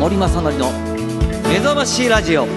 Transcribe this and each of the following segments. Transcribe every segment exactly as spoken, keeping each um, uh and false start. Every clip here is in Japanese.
森正則の目覚ましラジオ。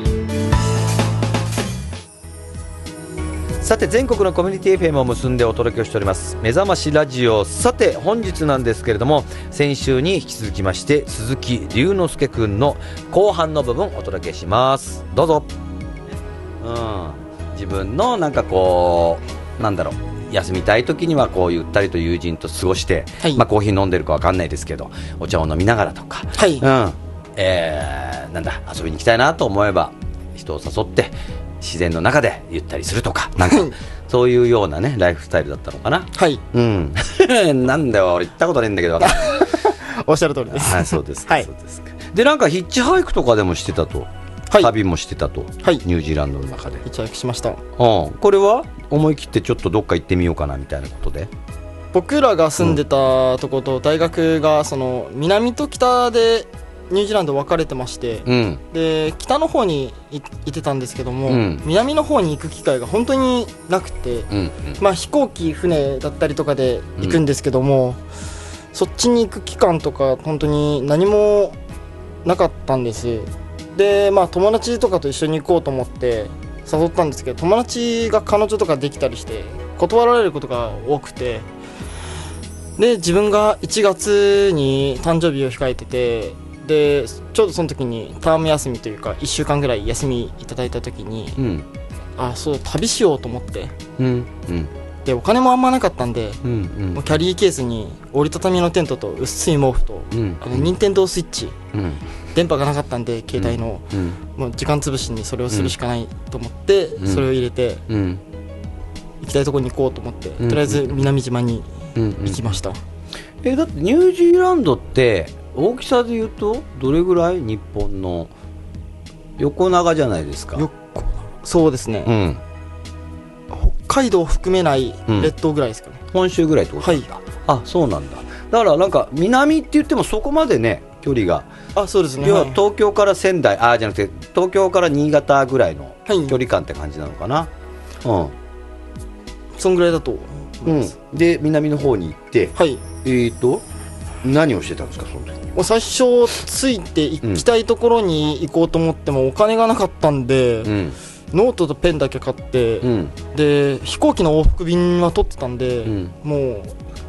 さて全国のコミュニティ エフエム を結んでお届けをしております目覚ましラジオ。さて本日なんですけれども、先週に引き続きまして鈴木龍之介くんの後半の部分をお届けします。どうぞ。うん、自分のなんかこうなんだろう、休みたい時にはこうゆったりと友人と過ごして、はい、まあ、コーヒー飲んでるか分かんないですけどお茶を飲みながらとか、はい、うん、えー、なんだ遊びに行きたいなと思えば人を誘って自然の中でゆったりするとか、なんかそういうようなねライフスタイルだったのかな。はい、うん、なんだよ俺行ったことないんだけどおっしゃる通りです。 はい、そうですか、はい、そうですか。でなんかヒッチハイクとかでもしてたと、はい、旅もしてたと、はい、ニュージーランドの中でヒッチハイクしました。うん、 これは思い切ってちょっとどっか行ってみようかなみたいなことで、 僕らが住んでたとこと大学がその南と北でニュージーランド分かれてまして、うん、で北の方に行ってたんですけども、うん、南の方に行く機会が本当になくて、うんうん、まあ、飛行機船だったりとかで行くんですけども、うん、そっちに行く期間とか本当に何もなかったんです。で、まあ、友達とかと一緒に行こうと思って誘ったんですけど、友達が彼女とかできたりして断られることが多くて、で自分がいちがつに誕生日を控えてて、でちょうどその時にターム休みというかいっしゅうかんぐらい休みいただいた時に、うん、あそう旅しようと思って、うんうん、でお金もあんまなかったんで、うんうん、もうキャリーケースに折りたたみのテントと薄い毛布と、うん、あの任天堂スイッチ、うん、電波がなかったんで携帯の、うん、もう時間つぶしにそれをするしかないと思って、うん、それを入れて、うん、行きたいところに行こうと思って、うん、とりあえず南島に行きました。うんうん、 えだってニュージーランドって大きさでいうとどれぐらい？日本の横長じゃないですか。 よそうですね、うん、北海道を含めない列島ぐらいですかね、 うん、本州ぐらいってことなんだ、はい、あそうなんだ。だからなんか南って言ってもそこまでね距離が、 あそうですね、 要は東京から仙台、あじゃなくて東京から新潟ぐらいの距離感って感じなのかな、はい、うん、 そんぐらいだと思います、 うん、で南の方に行って、はい、えーと何をしてたんですかその時。 もう最初ついて行きたいところに行こうと思ってもお金がなかったんで、うん、ノートとペンだけ買って、うん、で飛行機の往復便は取ってたんで、うん、もう